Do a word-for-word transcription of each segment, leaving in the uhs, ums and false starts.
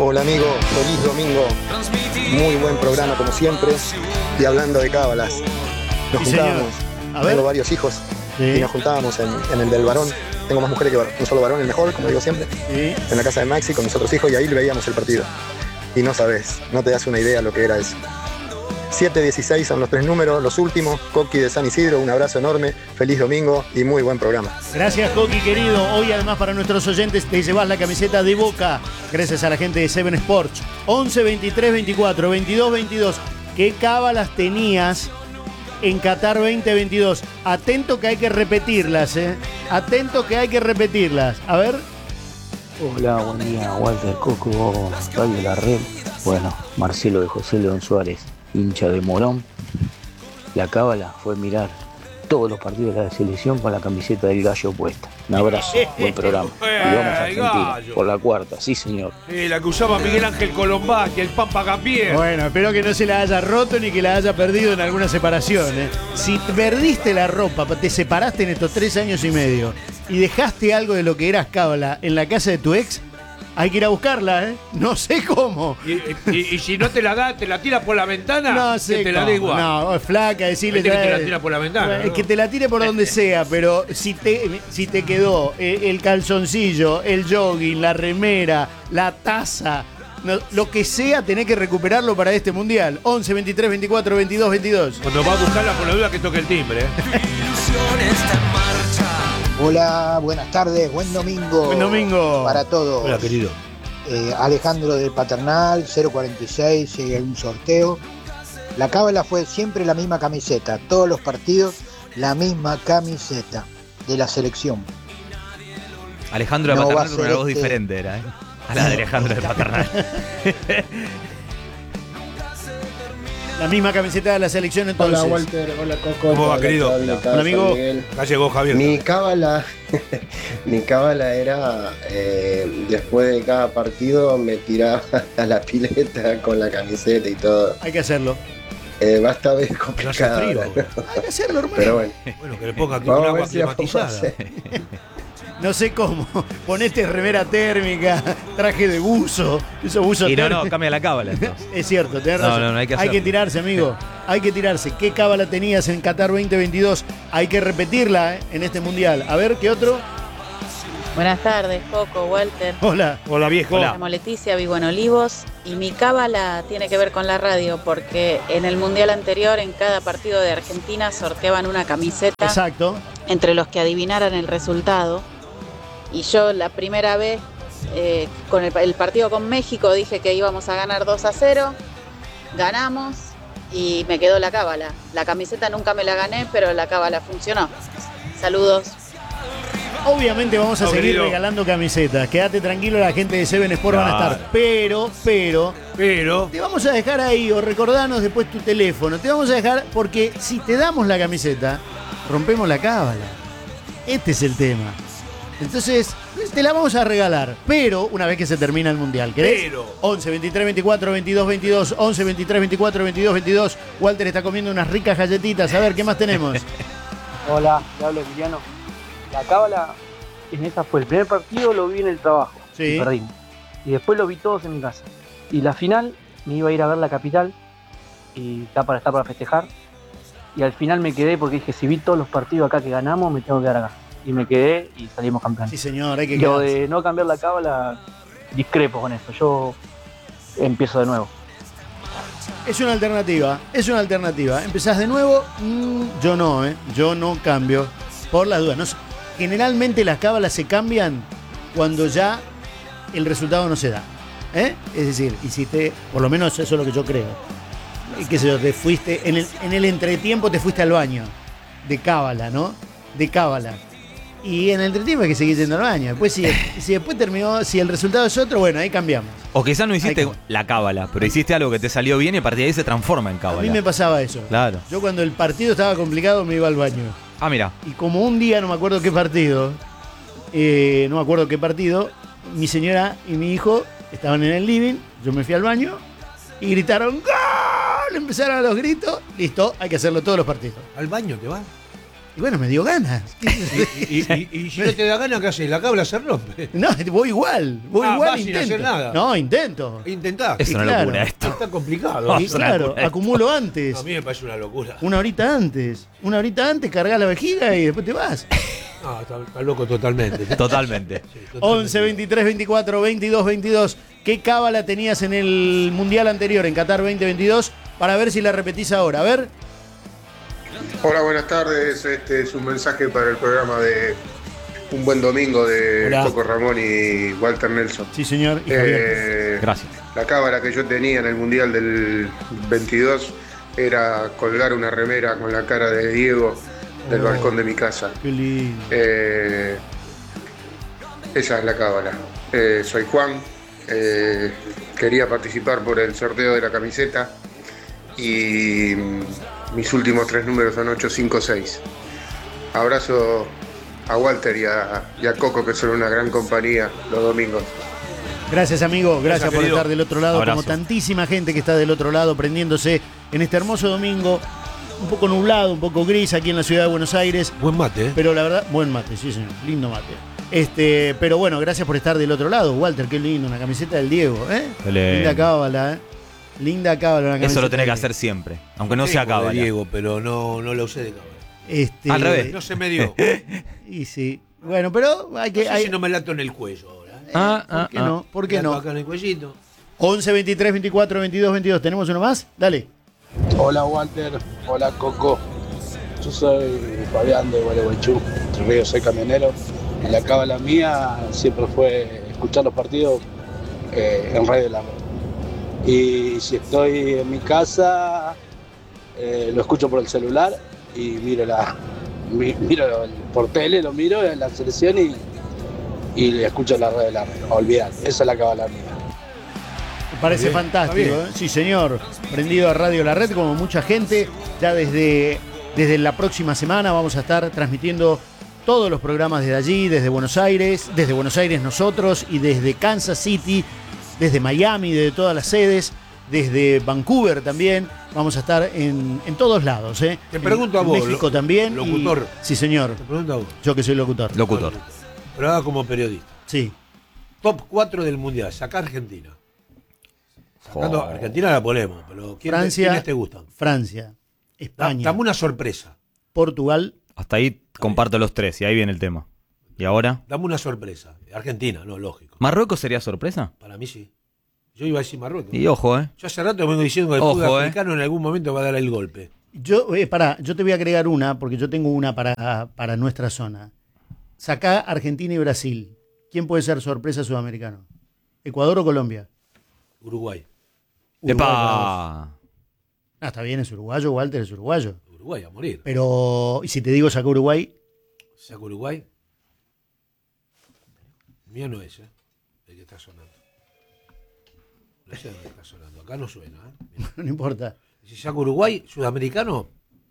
Hola amigo, feliz domingo. Muy buen programa como siempre. Y hablando de cábalas, nos Sí, juntábamos. A ver. Tengo varios hijos Sí. y nos juntábamos en, en el del varón. Tengo más mujeres que varón. Un solo varón, el mejor, como digo siempre. Sí. En la casa de Maxi con mis otros hijos y ahí veíamos el partido. Y no sabes, no te das una idea lo que era eso. siete dieciséis son los tres números, los últimos. Coqui de San Isidro, un abrazo enorme. Feliz domingo y muy buen programa. Gracias, Coqui, querido. Hoy, además, para nuestros oyentes, te llevas la camiseta de Boca. Gracias a la gente de Seven Sports. once, veintitrés, veinticuatro, veintidós, veintidós. ¿Qué cábalas tenías en Qatar veinte veintidós? Atento que hay que repetirlas, ¿eh? Atento que hay que repetirlas. A ver. Hola, buen día, Walter Coco, Radio La Red. Bueno, Marcelo de José León Suárez, hincha de Morón. La cábala fue mirar todos los partidos de la selección con la camiseta del gallo puesta. Un abrazo, buen programa. Y vamos a Argentina, por la cuarta, sí señor. Eh, la que usaba Miguel Ángel Colombá, que el Pampa Gambier. Bueno, espero que no se la haya roto ni que la haya perdido en alguna separación, ¿eh? Si perdiste la ropa, te separaste en estos tres años y medio y dejaste algo de lo que eras cábala en la casa de tu ex, hay que ir a buscarla, ¿eh? No sé cómo. Y, y- y si no te la da, te la tira por la ventana, No sé que te la cómo. da igual. No, es flaca, decirle Viste que te ya- la tira por la ventana, Es ¿no? que te la tire por donde sea, pero si te, si te quedó eh, el calzoncillo, el jogging, la remera, la taza, no, lo que sea, tenés que recuperarlo para este mundial. once, veintitrés, veinticuatro, veintidós, veintidós. Cuando va a buscarla por la duda que toque el timbre. ¿eh? Hola, buenas tardes, buen domingo. Buen domingo. Para todos. Hola, querido. Eh, Alejandro del Paternal, cero cuarenta y seis, si hay algún sorteo. La cábala fue siempre la misma camiseta, todos los partidos la misma camiseta de la selección. Alejandro de No va a Paternal con ser una voz este- diferente era, ¿eh? A la de Alejandro de Paternal. La misma camiseta de la selección entonces. Hola Walter, hola Coco. ¿Cómo va, hola, querido? Pablo, Hola, Casa, amigo. Miguel. Ya llegó Javier. Mi cábala, mi cábala era eh, después de cada partido me tiraba a la pileta con la camiseta y todo. Hay que hacerlo. Eh, va a estar bien No hace complicado, frío. ¿no? Hay que hacerlo, hermano. Pero bueno, Bueno, que le ponga aquí vamos un a agua ver si la puedo climatizada. hacer. No sé cómo. Ponete remera térmica, traje de buzo. Esos buzos Y no, no, térmicos. cambia la cábala entonces. Es cierto, tenés No, razón. no, no, hay que hacerlo. tirarse, amigo. Hay que tirarse. ¿Qué cábala tenías en Qatar veinte veintidós? Hay que repetirla, ¿eh? En este mundial. A ver, ¿qué otro? Buenas tardes, Coco, Walter. Hola. Hola, viejo. Hola. Me llamo Leticia, vivo en Olivos y mi cábala tiene que ver con la radio porque en el mundial anterior, en cada partido de Argentina, sorteaban una camiseta Exacto. entre los que adivinaran el resultado. Y yo la primera vez, eh, con el, el partido con México, dije que íbamos a ganar dos a cero. Ganamos y me quedó la cábala. La camiseta nunca me la gané, pero la cábala funcionó. Saludos. Obviamente vamos a No, seguir querido. regalando camisetas. Quédate tranquilo, la gente de Seven Sport van a Claro. estar. Pero, pero, Pero, te vamos a dejar ahí o recordanos después tu teléfono. Te vamos a dejar porque si te damos la camiseta, rompemos la cábala. Este es el tema. Entonces, te la vamos a regalar, pero una vez que se termina el mundial. ¿Querés? Pero. once, veintitrés, veinticuatro, veintidós, veintidós. once, veintitrés, veinticuatro, veintidós, veintidós. Walter está comiendo unas ricas galletitas. A ver, ¿qué más tenemos? Hola, te hablo Emiliano. La cábala, en esta fue el primer partido, lo vi en el trabajo. Sí. Y perdimos. Y después lo vi todos en mi casa. Y la final, me iba a ir a ver la capital. Y está para estar para festejar. Y al final me quedé porque dije, si vi todos los partidos acá que ganamos, me tengo que quedar acá. Y me quedé y salimos campeones. Sí, señor, hay que Lo quedarse. de no cambiar la cábala, discrepo con eso. Yo empiezo de nuevo. Es una alternativa, es una alternativa. ¿Empezás de nuevo? Mm, yo no, ¿eh? Yo no cambio. Por las dudas. No sé. Generalmente las cábalas se cambian cuando ya el resultado no se da. ¿Eh? Es decir, hiciste, por lo menos eso es lo que yo creo. Y qué sé yo, te fuiste, en el, en el entretiempo te fuiste al baño. De cábala, ¿no? De cábala. Y en el entretiempo hay que seguir yendo al baño. Después, si, si después terminó, si el resultado es otro, bueno, ahí cambiamos. O quizás no hiciste Hay que- la cábala, pero hiciste algo que te salió bien y a partir de ahí se transforma en A cábala. mí me pasaba eso. Claro. Yo cuando el partido estaba complicado me iba al baño. Ah, mira. Y como un día, no me acuerdo qué partido, eh, no me acuerdo qué partido, mi señora y mi hijo estaban en el living, yo me fui al baño y gritaron ¡Gol! Empezaron a los gritos, listo, hay que hacerlo todos los partidos. ¿al baño te vas? Y bueno, me dio ganas. Y, y, y, y si no te da ganas, ¿qué haces? La cabla se rompe. No, voy igual. Voy Ah, igual, vas sin intento. hacer nada. No, intento. Intentá. Es Y una claro. locura esto. Está complicado. Y claro, acumulo antes. A mí me parece una locura. Una horita antes. Una horita antes, cargás la vejiga y después te vas. No, está, está loco totalmente. Totalmente. Sí, totalmente. once, veintitrés, veinticuatro, veintidós, veintidós. ¿Qué cábala tenías en el Mundial anterior, en Qatar veinte veintidós? Para ver si la repetís ahora. A ver. Hola, buenas tardes. Este es un mensaje para el programa de Un Buen Domingo de Hola. Coco Ramón y Walter Nelson. Sí, señor. Y Javier. Eh, Gracias. la cábala que yo tenía en el Mundial del veintidós era colgar una remera con la cara de Diego del Oh. balcón de mi casa. Qué lindo. Eh, esa es la cábala. Eh, soy Juan. eh, quería participar por el sorteo de la camiseta y mm, mis últimos tres números son ocho cinco seis. Abrazo a Walter y a, y a Coco, que son una gran compañía los domingos. Gracias, amigo. Gracias, Gracias, por querido. estar del otro lado, Abrazo. como tantísima gente que está del otro lado prendiéndose en este hermoso domingo. Un poco nublado, un poco gris aquí en la ciudad de Buenos Aires. Buen mate, ¿eh? Pero la verdad, buen mate, sí, señor. Lindo mate. Este, pero bueno, gracias por estar del otro lado, Walter. Qué lindo, una camiseta del Diego, ¿eh? Qué Linda cábala, ¿eh? Linda cábala. Una Eso camiseta lo tenés que del hacer siempre. Aunque no Tengo se de acaba. Diego, pero no, no la usé de cábala. Este, Al revés. No se me dio. Y sí. Bueno, pero hay que. No sé hay- si no me lato en el cuello ahora. ¿eh? Ah, ¿Por ah, qué ah. no? ¿Por qué Me lato no? acá en el cuellito. once, veintitrés, veinticuatro, veintidós, veintidós. ¿Tenemos uno más? Dale. Hola Walter, hola Coco. Yo soy Fabián de Gualeguaychú, Entre Ríos, soy camionero. Y la cábala mía siempre fue escuchar los partidos eh, en Radio La Red. Y si estoy en mi casa, eh, lo escucho por el celular y miro la mi- miro el- por tele, lo miro en la selección y, y le escucho la Radio La Red. Olvidar, esa es la cábala mía. Me parece Está bien, fantástico, está bien. ¿eh? Sí, señor. Prendido a Radio La Red, como mucha gente. Ya desde, desde la próxima semana vamos a estar transmitiendo todos los programas desde allí, desde Buenos Aires, desde Buenos Aires nosotros y desde Kansas City, desde Miami, desde todas las sedes, desde Vancouver también. Vamos a estar en, en todos lados, ¿eh? Te pregunto a En vos, México lo- también. y- locutor. sí, señor. Te pregunto a vos. Yo que soy locutor. Locutor. Pero haga como periodista. Sí. Top cuatro del Mundial. Saca Argentina. Sacando Oh. Argentina la ponemos, pero ¿quién Francia, ¿quiénes te gustan? Francia, Da- España, Dame una sorpresa. Portugal. Hasta ahí comparto los tres y ahí viene el tema. ¿Y ahora? Dame una sorpresa. Argentina, no, lógico. ¿Marruecos sería sorpresa? Para mí sí. Yo iba a decir Marruecos. Y ojo, ¿eh? Yo hace rato vengo diciendo que el Ojo, fútbol eh. africano en algún momento va a dar el golpe. Yo, eh, pará, yo te voy a agregar una, porque yo tengo una para, para nuestra zona. Sacá Argentina y Brasil. ¿Quién puede ser sorpresa sudamericano? ¿Ecuador o Colombia? Uruguay. Uruguay para vos. ¡Epa! Ah, está bien, es uruguayo, Walter es uruguayo. Uruguay a morir. Pero, ¿y si te digo saca Uruguay? Saca Uruguay. Mío no es, ¿eh? El que está sonando. No sé dónde está sonando. Acá no suena, ¿eh? Mirá. No importa. Si saca Uruguay, sudamericano.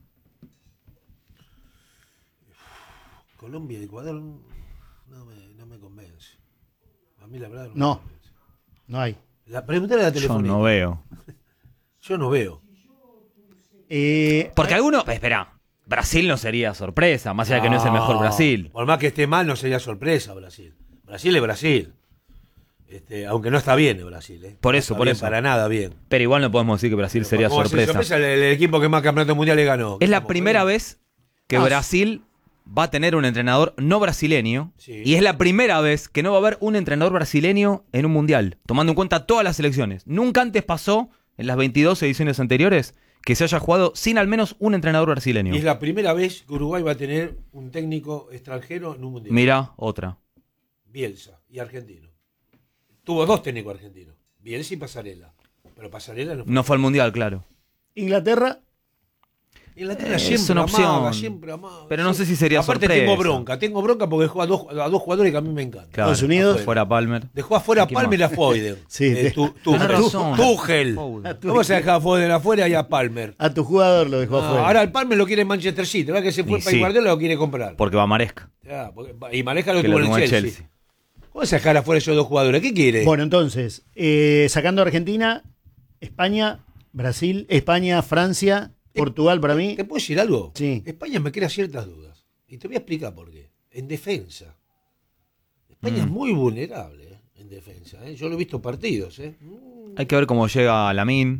Colombia y Ecuador no me, no me convence. A mí la verdad no, No. me convence. No hay. La pregunta de la Yo telefonía. no veo. Yo no veo. Eh, Porque alguno. Espera. Brasil no sería sorpresa, más allá de que no es el mejor Brasil. Por más que esté mal, no sería sorpresa Brasil. Brasil es Brasil. Este, aunque no está bien el Brasil. ¿eh? Por No eso, está por bien, eso. Para nada bien. Pero igual no podemos decir que Brasil sería ¿Cómo decir sorpresa. El, el equipo que más campeonatos mundiales ganó. Es la Estamos primera jodidos. vez que Ah, Brasil va a tener un entrenador no brasileño. Sí. Y es la primera vez que no va a haber un entrenador brasileño en un mundial, tomando en cuenta todas las selecciones. Nunca antes pasó, en las veintidós ediciones anteriores, que se haya jugado sin al menos un entrenador brasileño. Y es la primera vez que Uruguay va a tener un técnico extranjero en un mundial. Mira, otra. Bielsa y argentino. Tuvo dos técnicos argentinos, Bielsa y Pasarela. Pero Pasarela no fue. No fue al mundial, claro. Inglaterra. Inglaterra Eh, siempre es una amaba, opción. siempre amaba. Pero no sé si sería Aparte sorpresa. tengo bronca, tengo bronca porque dejó a dos, a dos jugadores que a mí me encantan. Claro, Estados Unidos. afuera. Fuera Palmer. Dejó afuera a ¿Quién Palmer y a más? Foden. Sí, Eh, de- tu- Tenés Tuchel. razón. Tuchel. Foden. ¿Cómo se dejaba a Foden afuera y a Palmer? A tu jugador lo dejó No, afuera. ahora el Palmer lo quiere en Manchester City, ¿verdad? Que se fue Y para sí. Guardiola lo quiere comprar. Porque va Maresca. Ya, porque- y Maneja lo Que tuvo lo en tomó el el Chelsea. Chelsea. ¿Cómo se dejar afuera esos dos jugadores? ¿Qué quiere? Bueno, entonces, eh, sacando a Argentina, España, Brasil, España, Francia, Portugal para mí. ¿Te puedo decir algo? Sí. España me crea ciertas dudas. Y te voy a explicar por qué. En defensa. España mm. es muy vulnerable ¿eh? en defensa. ¿eh? Yo lo he visto partidos. ¿eh? Hay que ver cómo llega Lamine.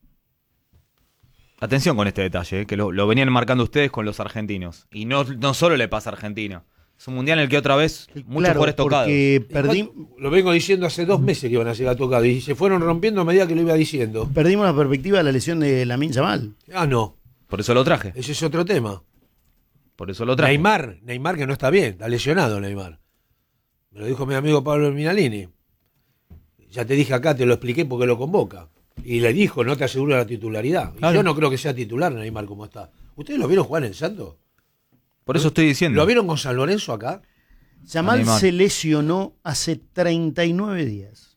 Atención con este detalle, ¿eh? que lo, lo venían marcando ustedes con los argentinos. Y no, no solo le pasa a Argentina. Es un mundial en el que otra vez muchos claro, jugadores tocados. Perdí... Lo vengo diciendo hace dos meses que iban a llegar tocados. Y se fueron rompiendo a medida que lo iba diciendo. Perdimos la perspectiva de la lesión de Lamine Yamal. Ah, no. Por eso lo traje. Ese es otro tema. Por eso lo traje. Neymar, Neymar que no está bien, está lesionado Neymar. Me lo dijo mi amigo Pablo Minalini. Ya te dije acá, te lo expliqué porque lo convoca. Y le dijo, no te aseguro la titularidad. Y claro. Yo no creo que sea titular Neymar como está. ¿Ustedes lo vieron jugar en Santos? Por eso estoy diciendo. ¿Lo vieron con San Lorenzo acá? Yamal se lesionó hace treinta y nueve días.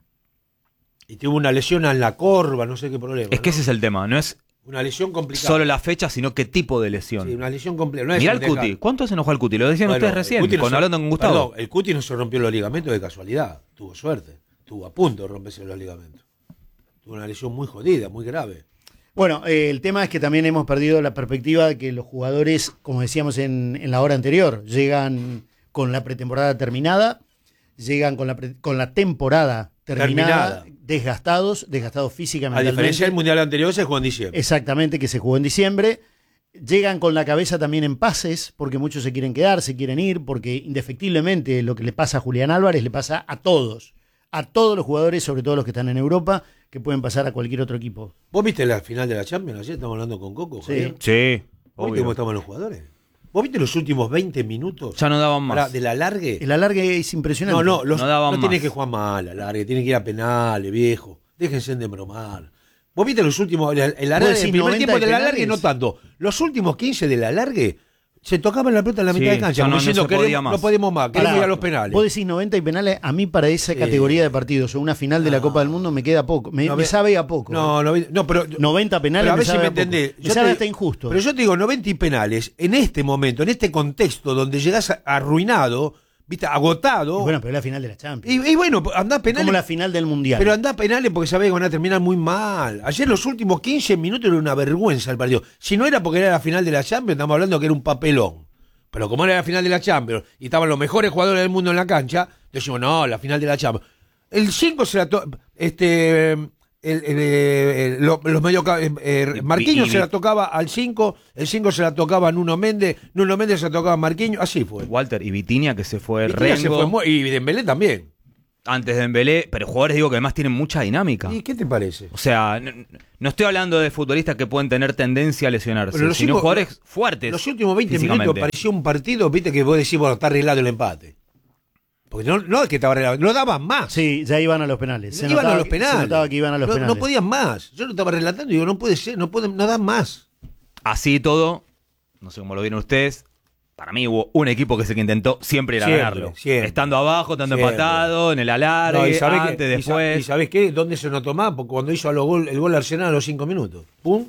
Y tuvo una lesión en la corva, no sé qué problema. Es que ¿no? ese es el tema, no es una lesión complicada. Solo la fecha, sino qué tipo de lesión. Sí, una lesión complicada. No Mirá el Cuti. ¿Cuánto se enojó el Cuti? Lo decían bueno, ustedes recién, no cuando se... hablando con Gustavo. Perdón, el Cuti no se rompió los ligamentos de casualidad. Tuvo suerte. Estuvo a punto de romperse los ligamentos. Tuvo una lesión muy jodida, muy grave. Bueno, eh, el tema es que también hemos perdido la perspectiva de que los jugadores, como decíamos en, en la hora anterior, llegan con la pretemporada terminada, llegan con la, pre, con la temporada terminada, terminada, desgastados, desgastados físicamente. A diferencia del Mundial anterior, se jugó en diciembre. Exactamente, que se jugó en diciembre. Llegan con la cabeza también en pases, porque muchos se quieren quedar, se quieren ir, porque indefectiblemente lo que le pasa a Julián Álvarez le pasa a todos. A todos los jugadores, sobre todo los que están en Europa, que pueden pasar a cualquier otro equipo. ¿Vos viste la final de la Champions ayer? Estamos hablando con Coco. Sí. Javier. Sí. ¿Vos viste cómo estaban los jugadores? ¿Vos viste los últimos veinte minutos? Ya no daban más. Para, ¿Del alargue? El alargue es impresionante. No, no, los, no daban no más. tienen que jugar mal, alargue. Tienen que ir a penales, viejo. Déjense de bromar. ¿Vos viste los últimos? El, el alargue, el primer tiempo del alargue no tanto. Los últimos quince del alargue se tocaban la pelota en la mitad sí, de cancha. Como no, diciendo, no, queremos, más. no podemos más, queremos ir a los penales. Vos decís noventa y penales, a mí para esa sí. categoría de partidos o una final de la no. Copa del Mundo me queda poco. Me, no, me sabe a poco. No, no, no pero noventa penales pero a me ver sabe si me a poco. entendés. Me sabe hasta injusto. Pero yo te digo, noventa y penales, en este momento, en este contexto donde llegás arruinado, viste, agotado. Y bueno, pero es la final de la Champions. Y, y bueno, andá penales. Como la final del Mundial. Pero andá penales porque sabés que van a terminar muy mal. Ayer los últimos quince minutos era una vergüenza el partido. Si no era porque era la final de la Champions, estamos hablando que era un papelón. Pero como era la final de la Champions y estaban los mejores jugadores del mundo en la cancha, decimos, no, la final de la Champions. El cinco se la to este el, el, el, los, los medio eh, Marquinhos se la tocaba al cinco, el cinco se la tocaba a Nuno Méndez, Nuno Méndez se la tocaba a Marquinhos, así fue. Walter y Vitinha que se fue Vitinha Rengo. Se fue, y Dembélé también. Antes de Dembélé, pero jugadores digo que además tienen mucha dinámica. ¿Y qué te parece? O sea, no, no estoy hablando de futbolistas que pueden tener tendencia a lesionarse, sino cinco, jugadores fuertes. Los últimos veinte minutos pareció un partido, viste, que vos decís, bueno, está arreglado el empate. Porque no, no es que estaba arreglado, no daban más. Sí, ya iban a los penales. Se iban notaba, a los penales. Se notaba que iban a los no, penales. No podían más. Yo lo estaba relatando y digo, no puede ser, no pueden, no dan más. Así todo, no sé cómo lo vieron ustedes. Para mí hubo un equipo que es el que intentó siempre ir a siempre, ganarlo. Siempre. Estando abajo, estando siempre. empatado, en el alargue, no, ¿y antes, que, después. ¿Y sabés qué? ¿Dónde se notó más? Porque cuando hizo a los gol, el gol Arsenal a los cinco minutos. ¡Pum!